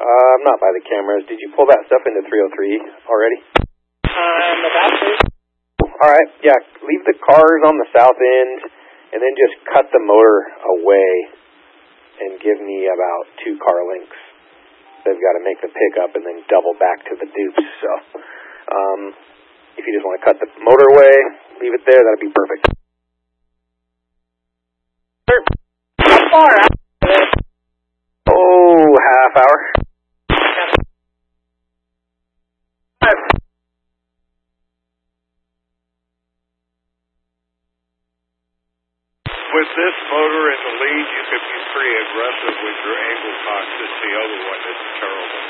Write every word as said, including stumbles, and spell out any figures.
Uh, I'm not by the cameras. Did you pull that stuff into three oh three already? I'm about to. Alright, yeah, leave the cars on the south end, and then just cut the motor away, and give me about two car lengths. They've got to make the pickup and then double back to the dupes, so, um, if you just want to cut the motor away, leave it there, that'd be perfect. How far out? Oh, half hour. With this motor in the lead, you could be pretty aggressive with your angle cost. It's the other one that's terrible.